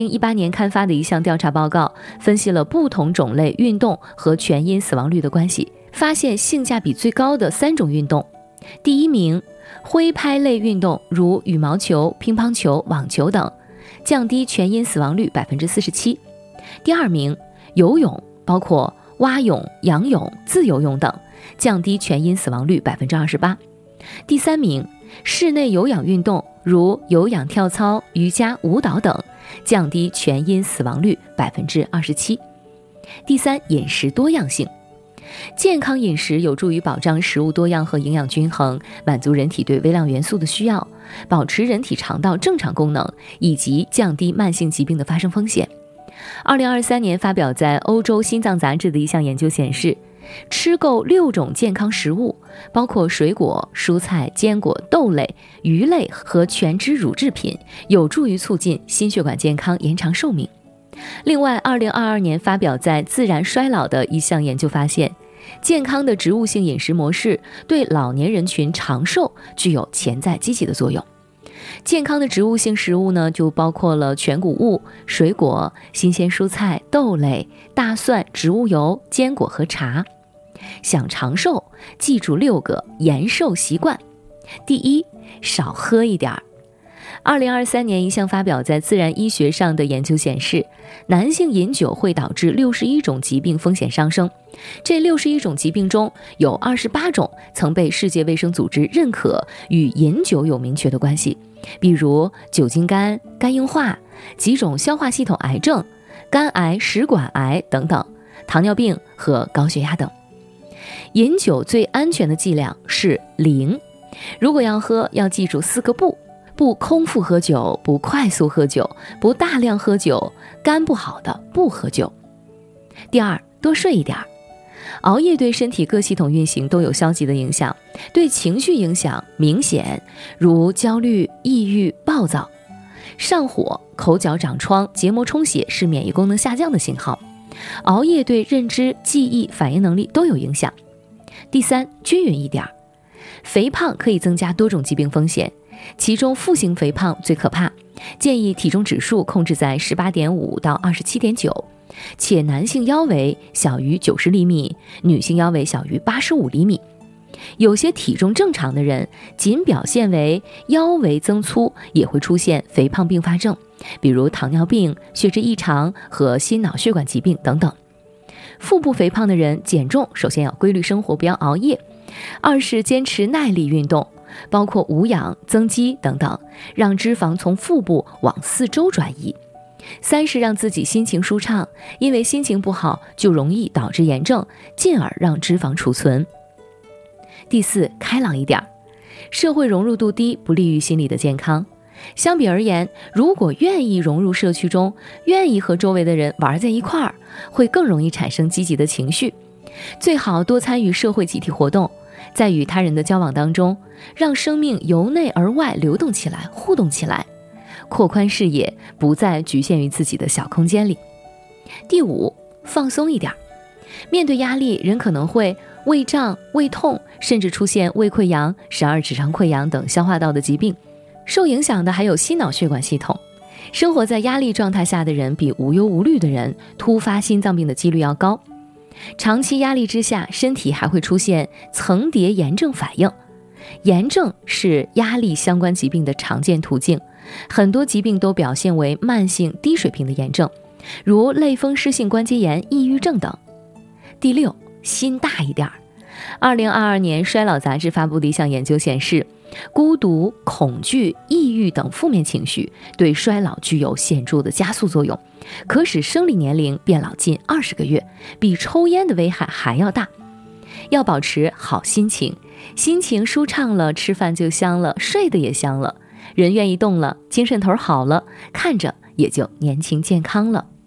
2018年刊发的一项调查报告，分析了不同种类运动和全因死亡率的关系，发现性价比最高的3种运动。第1名，挥拍类运动，如羽毛球、乒乓球、网球等，降低全因死亡率47%。第2名，游泳，包括蛙泳、仰泳、自由泳等，降低全因死亡率28%。第3名，室内有氧运动，如有氧跳操、瑜伽、舞蹈等，降低全因死亡率27%。第3，饮食多样性。健康饮食有助于保障食物多样和营养均衡，满足人体对微量元素的需要，保持人体肠道正常功能，以及降低慢性疾病的发生风险。2023年发表在欧洲心脏杂志的一项研究显示，吃够6种健康食物，包括水果、蔬菜、坚果、豆类、鱼类和全脂乳制品，有助于促进心血管健康，延长寿命。另外，2022年发表在《自然衰老》的一项研究发现，健康的植物性饮食模式对老年人群长寿具有潜在积极的作用。健康的植物性食物呢，就包括了全谷物、水果、新鲜蔬菜、豆类、大蒜、植物油、坚果和茶。想长寿，记住6个延寿习惯。第1，少喝一点。2023年一项发表在《自然医学》上的研究显示，男性饮酒会导致61种疾病风险上升，这61种疾病中有28种曾被世界卫生组织认可与饮酒有明确的关系，比如酒精肝、肝硬化、几种消化系统癌症、肝癌、食管癌等等，糖尿病和高血压等。饮酒最安全的剂量是0，如果要喝，要记住4个不：不空腹喝酒，不快速喝酒，不大量喝酒，肝不好的不喝酒。第2，多睡一点。熬夜对身体各系统运行都有消极的影响，对情绪影响明显，如焦虑、抑郁、暴躁。上火、口角长疮、结膜充血是免疫功能下降的信号。熬夜对认知、记忆、反应能力都有影响。第3，均匀一点。肥胖可以增加多种疾病风险，其中腹型肥胖最可怕，建议体重指数控制在18.5到27.9，且男性腰围小于90厘米，女性腰围小于85厘米。有些体重正常的人，仅表现为腰围增粗，也会出现肥胖并发症，比如糖尿病、血脂异常和心脑血管疾病等等。腹部肥胖的人减重，首先要规律生活，不要熬夜。2是坚持耐力运动，包括无氧、增肌等等，让脂肪从腹部往四周转移。3是让自己心情舒畅，因为心情不好就容易导致炎症，进而让脂肪储存。第4，开朗一点。社会融入度低，不利于心理的健康。相比而言，如果愿意融入社区中，愿意和周围的人玩在一块儿，会更容易产生积极的情绪。最好多参与社会集体活动，在与他人的交往当中，让生命由内而外流动起来，互动起来，扩宽视野，不再局限于自己的小空间里。第5，放松一点。面对压力，人可能会胃胀、胃痛，甚至出现胃溃疡、12指肠溃疡等消化道的疾病。受影响的还有心脑血管系统。生活在压力状态下的人，比无忧无虑的人突发心脏病的几率要高。长期压力之下，身体还会出现层叠炎症反应。炎症是压力相关疾病的常见途径，很多疾病都表现为慢性低水平的炎症，如类风湿性关节炎、抑郁症等。第6，心大一点。2022年衰老杂志发布的一项研究显示，孤独、恐惧、抑郁等负面情绪对衰老具有显著的加速作用，可使生理年龄变老近20个月，比抽烟的危害还要大。要保持好心情，心情舒畅了，吃饭就香了，睡得也香了，人愿意动了，精神头好了，看着也就年轻健康了。